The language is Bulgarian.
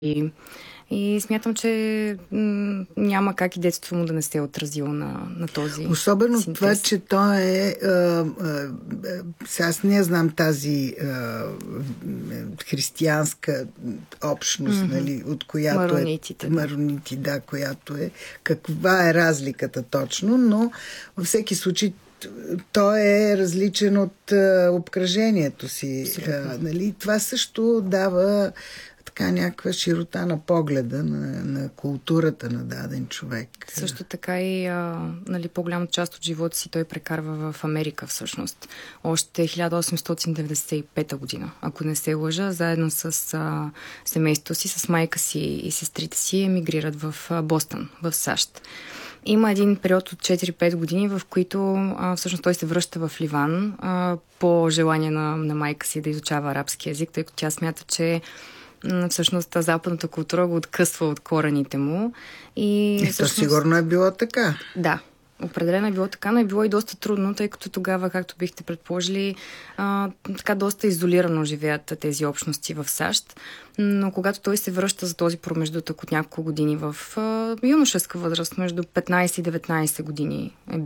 И смятам, че няма как и детството му да не се е отразило на този особено синтез. Това, че той е... аз не знам тази християнска общност, нали, от която Маронитите, Маронити, да, която е... Каква е разликата точно, но във всеки случай той е различен от обкръжението си. Нали? Това също дава така някаква широта на погледа на културата на даден човек. Също така и нали, по-голяма част от живота си той прекарва в Америка всъщност. Още 1895 година, ако не се лъжа, заедно с семейството си, с майка си и сестрите си емигрират в Бостън, в САЩ. Има един период от 4-5 години, в които всъщност той се връща в Ливан по желание на майка си да изучава арабски език, тъй като тя смята, че всъщност западната култура го откъсва от корените му. И всъщност... То сигурно е било така. Да, определено е било така, но е било и доста трудно, тъй като тогава, както бихте предположили, така доста изолирано живеят тези общности в САЩ. Но когато той се връща за този промеждутък от няколко години в юношеска възраст, между 15 и 19 години